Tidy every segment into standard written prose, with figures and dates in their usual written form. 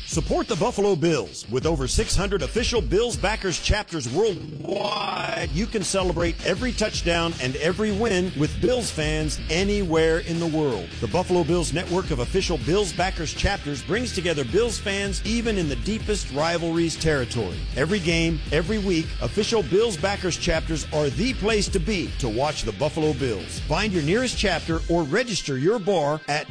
Support the Buffalo Bills. With over 600 official Bills backers chapters worldwide, you can celebrate every touchdown and every win with Bills fans anywhere in the world. The Buffalo Bills network of official Bills backers chapters brings together Bills fans even in the deepest rivalries territory. Every game, every week, official Bills backers chapters are the place to be to watch the Buffalo Bills. Find your nearest chapter or register your bar at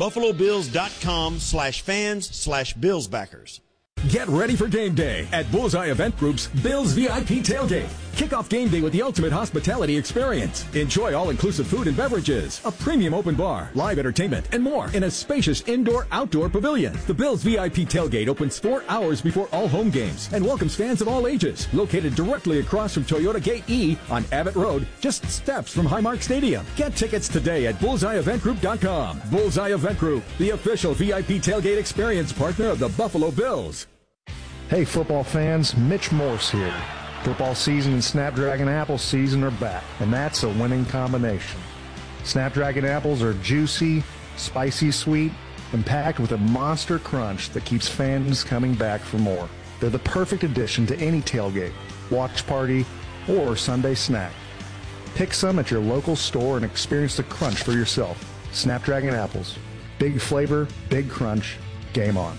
buffalobills.com/fans/Billsbackers. Get ready for game day at Bullseye Event Group's Bills VIP Tailgate. Kick off game day with the ultimate hospitality experience. Enjoy all-inclusive food and beverages, a premium open bar, live entertainment, and more in a spacious indoor-outdoor pavilion. The Bills VIP Tailgate opens 4 hours before all home games and welcomes fans of all ages. Located directly across from Toyota Gate E on Abbott Road, just steps from Highmark Stadium. Get tickets today at bullseyeeventgroup.com. Bullseye Event Group, the official VIP tailgate experience partner of the Buffalo Bills. Hey football fans, Mitch Morse here. Football season and Snapdragon Apple season are back, and that's a winning combination. Snapdragon apples are juicy, spicy sweet, and packed with a monster crunch that keeps fans coming back for more. They're the perfect addition to any tailgate, watch party, or Sunday snack. Pick some at your local store and experience the crunch for yourself. Snapdragon apples. Big flavor, big crunch, game on.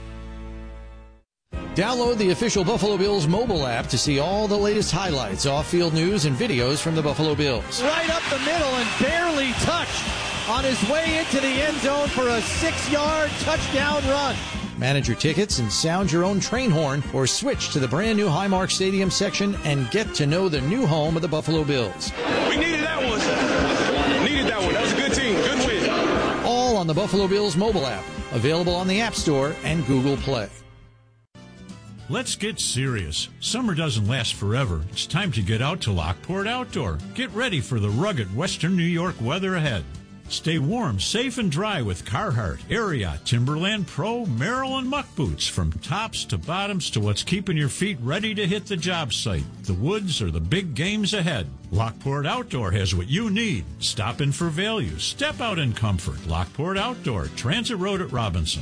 Download the official Buffalo Bills mobile app to see all the latest highlights, off-field news, and videos from the Buffalo Bills. Right up the middle and barely touched on his way into the end zone for a 6-yard touchdown run. Manage your tickets and sound your own train horn, or switch to the brand new Highmark Stadium section and get to know the new home of the Buffalo Bills. We needed that one. Needed that one. That was a good team. Good win. All on the Buffalo Bills mobile app, available on the App Store and Google Play. Let's get serious. Summer doesn't last forever. It's time to get out to Lockport Outdoor. Get ready for the rugged Western New York weather ahead. Stay warm, safe, and dry with Carhartt, Ariat, Timberland Pro, Merrill, and Muck boots. From tops to bottoms to what's keeping your feet ready to hit the job site, the woods, or the big games ahead. Lockport Outdoor has what you need. Stop in for value. Step out in comfort. Lockport Outdoor, Transit Road at Robinson.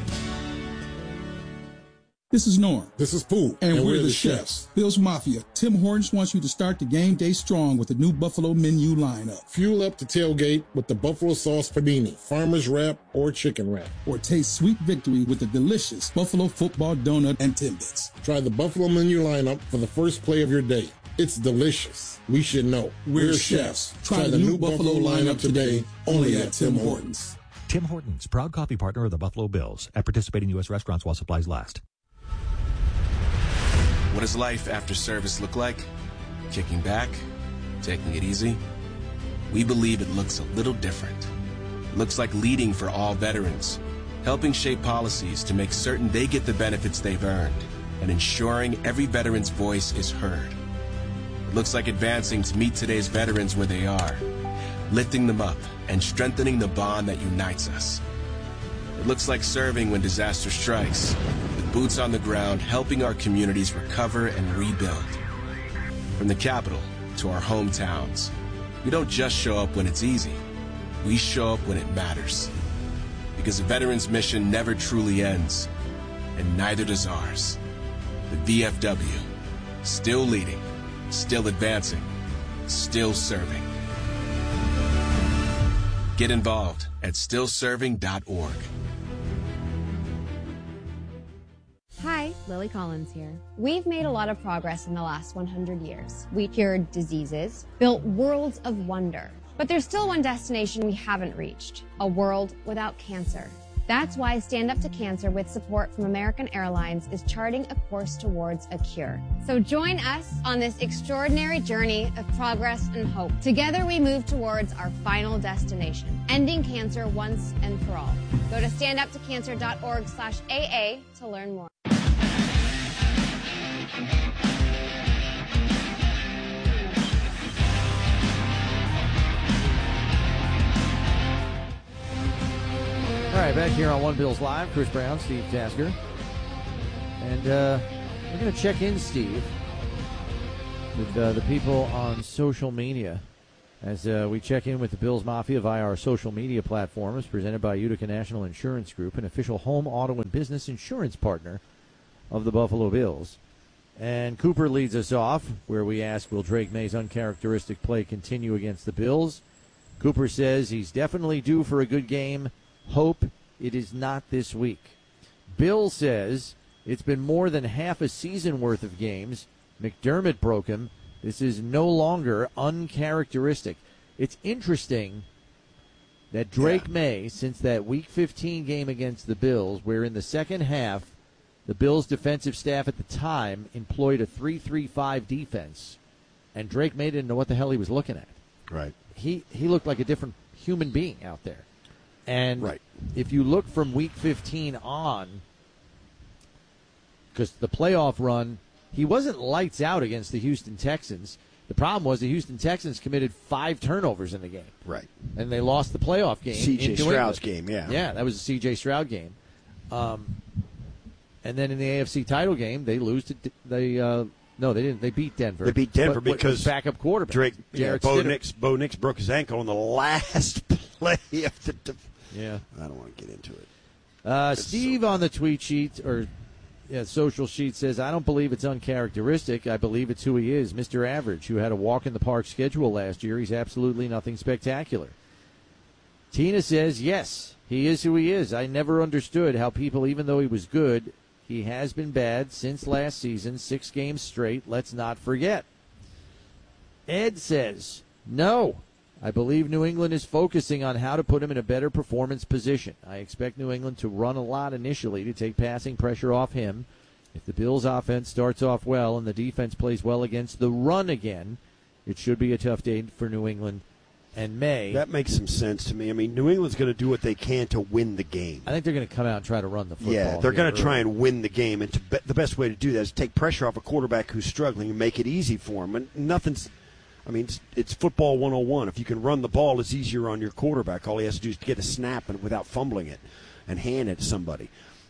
This is Norm. This is Pooh. And we're the chefs. Bills Mafia. Tim Hortons wants you to start the game day strong with the new Buffalo menu lineup. Fuel up the tailgate with the Buffalo Sauce Panini, Farmer's Wrap, or Chicken Wrap. Or taste sweet victory with the delicious Buffalo Football Donut and Timbits. Try the Buffalo menu lineup for the first play of your day. It's delicious. We should know. We're chefs. Try the new Buffalo lineup today, only at Tim Hortons. Tim Hortons, proud coffee partner of the Buffalo Bills. At participating U.S. restaurants while supplies last. What does life after service look like? Kicking back? Taking it easy? We believe it looks a little different. It looks like leading for all veterans, helping shape policies to make certain they get the benefits they've earned, and ensuring every veteran's voice is heard. It looks like advancing to meet today's veterans where they are, lifting them up and strengthening the bond that unites us. It looks like serving when disaster strikes, with boots on the ground, helping our communities recover and rebuild. From the capital to our hometowns, we don't just show up when it's easy. We show up when it matters. Because a veteran's mission never truly ends, and neither does ours. The VFW, still leading, still advancing, still serving. Get involved at stillserving.org. Hi, Lily Collins here. We've made a lot of progress in the last 100 years. We cured diseases, built worlds of wonder. But there's still one destination we haven't reached, a world without cancer. That's why Stand Up to Cancer, with support from American Airlines, is charting a course towards a cure. So join us on this extraordinary journey of progress and hope. Together we move towards our final destination, ending cancer once and for all. Go to standuptocancer.org/AA to learn more. All right, back here on One Bills Live, Chris Brown, Steve Tasker. And we're going to check in, Steve, with the people on social media As we check in with the Bills Mafia via our social media platforms, presented by Utica National Insurance Group, an official home, auto, and business insurance partner of the Buffalo Bills. And Cooper leads us off, where we ask, will Drake May's uncharacteristic play continue against the Bills? Cooper says he's definitely due for a good game. Hope it is not this week. Bill says it's been more than half a season worth of games. McDermott broke him. This is no longer uncharacteristic. It's interesting that Drake May, since that Week 15 game against the Bills, where in the second half the Bills' defensive staff at the time employed a 3-3-5 defense, and Drake May didn't know what the hell he was looking at. Right. He looked like a different human being out there. And if you look from Week 15 on, because the playoff run, he wasn't lights out against the Houston Texans. The problem was the Houston Texans committed 5 turnovers in the game. Right. And they lost the playoff game. C.J. Stroud's game, yeah. Yeah, that was a C.J. Stroud game. And then in the AFC title game, they lose to no, they didn't. They beat Denver. They beat Denver because backup quarterback Bo Nix broke his ankle on the last play of the. Yeah, I don't want to get into it. Steve on the tweet sheet social sheet says, I don't believe it's uncharacteristic. I believe it's who he is, Mr. Average, who had a walk-in-the-park schedule last year. He's absolutely nothing spectacular. Tina says, yes, he is who he is. I never understood how people, even though he was good, he has been bad since last season, 6 games straight. Let's not forget. Ed says, no, I believe New England is focusing on how to put him in a better performance position. I expect New England to run a lot initially to take passing pressure off him. If the Bills' offense starts off well and the defense plays well against the run again, it should be a tough day for New England and May. That makes some sense to me. I mean, New England's going to do what they can to win the game. I think they're going to come out and try to run the football. Yeah, they're going to try and win the game. And the best way to do that is take pressure off a quarterback who's struggling and make it easy for him. And it's football 101. If you can run the ball, it's easier on your quarterback. All he has to do is get a snap without fumbling it and hand it to somebody.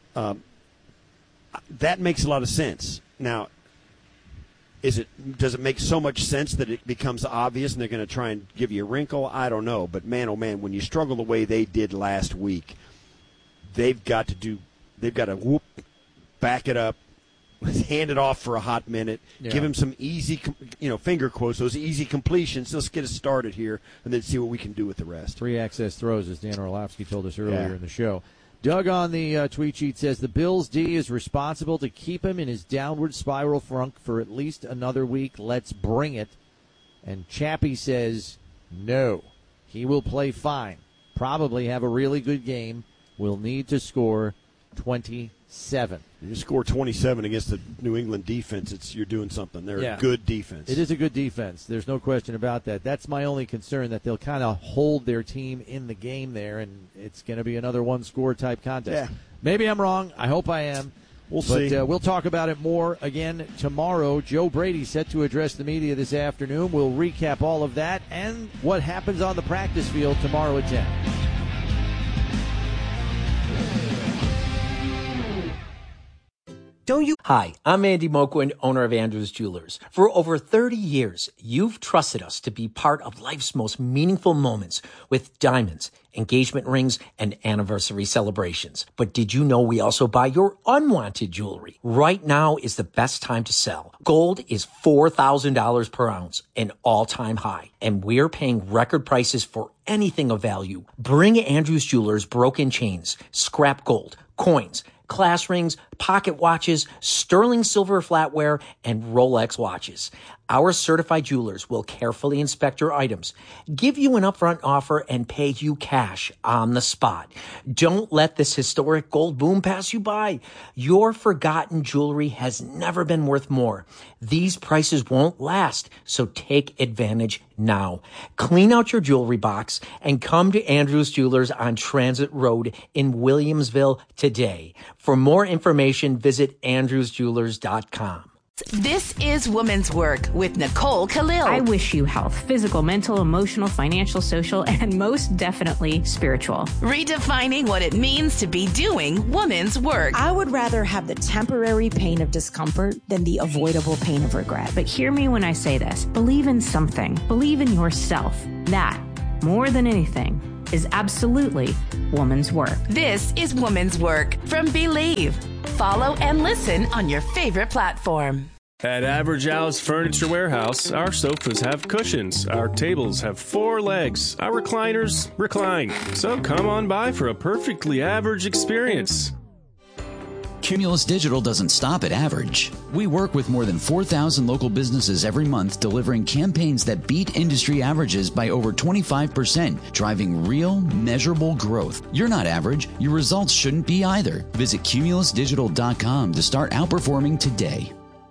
That makes a lot of sense. Now, does it make so much sense that it becomes obvious and they're going to try and give you a wrinkle? I don't know. But, man, oh, man, when you struggle the way they did last week, they've got to back it up, hand it off for a hot minute, give him some easy, finger quotes, those easy completions. Let's get us started here and then see what we can do with the rest. 3 access throws, as Dan Orlovsky told us earlier in the show. Doug on the tweet sheet says the Bills' D is responsible to keep him in his downward spiral funk for at least another week. Let's bring it. And Chappie says no. He will play fine. Probably have a really good game. Will need to score 27. You score 27 against the New England defense, you're doing something. They're a good defense. It is a good defense. There's no question about that. That's my only concern, that they'll kind of hold their team in the game there, and it's going to be another one-score type contest. Yeah. Maybe I'm wrong. I hope I am. We'll see. But we'll talk about it more again tomorrow. Joe Brady set to address the media this afternoon. We'll recap all of that and what happens on the practice field tomorrow at 10. Hi, I'm Andy Moquin, owner of Andrews Jewelers. For over 30 years, you've trusted us to be part of life's most meaningful moments with diamonds, engagement rings, and anniversary celebrations. But did you know we also buy your unwanted jewelry? Right now is the best time to sell. Gold is $4,000 per ounce, an all-time high, and we're paying record prices for anything of value. Bring Andrews Jewelers broken chains, scrap gold, coins, class rings, pocket watches, sterling silver flatware, and Rolex watches. Our certified jewelers will carefully inspect your items, give you an upfront offer, and pay you cash on the spot. Don't let this historic gold boom pass you by. Your forgotten jewelry has never been worth more. These prices won't last, so take advantage now. Clean out your jewelry box and come to Andrews Jewelers on Transit Road in Williamsville today. For more information, visit andrewsjewelers.com. This is Women's Work with Nicole Khalil. I wish you health, physical, mental, emotional, financial, social, and most definitely spiritual. Redefining what it means to be doing women's work. I would rather have the temporary pain of discomfort than the avoidable pain of regret. But hear me when I say this. Believe in something. Believe in yourself. That, more than anything, is absolutely woman's work. This is Woman's Work from Believe. Follow and listen on your favorite platform. At Average Al's Furniture Warehouse, our sofas have cushions, our tables have 4 legs, our recliners recline. So come on by for a perfectly average experience. Cumulus Digital doesn't stop at average. We work with more than 4,000 local businesses every month, delivering campaigns that beat industry averages by over 25%, driving real, measurable growth. You're not average. Your results shouldn't be either. Visit cumulusdigital.com to start outperforming today.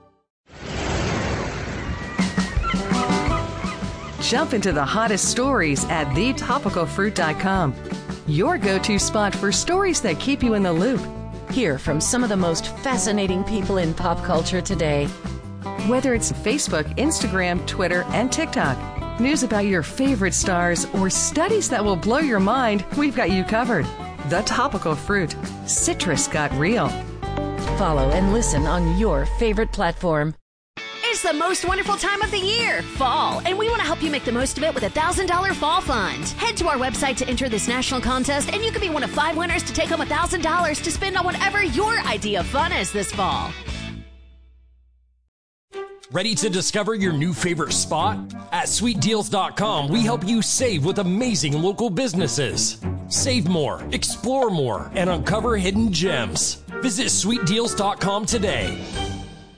Jump into the hottest stories at thetopicalfruit.com. Your go-to spot for stories that keep you in the loop. Hear from some of the most fascinating people in pop culture today. Whether it's Facebook, Instagram, Twitter, and TikTok, news about your favorite stars, or studies that will blow your mind, we've got you covered. The Topical Fruit. Citrus got real. Follow and listen on your favorite platform. It's the most wonderful time of the year, fall, and we want to help you make the most of it with a $1,000 fall fund. Head to our website to enter this national contest, and you could be one of 5 winners to take home $1,000 to spend on whatever your idea of fun is this fall. Ready to discover your new favorite spot? At sweetdeals.com, we help you save with amazing local businesses. Save more, explore more, and uncover hidden gems. Visit sweetdeals.com today.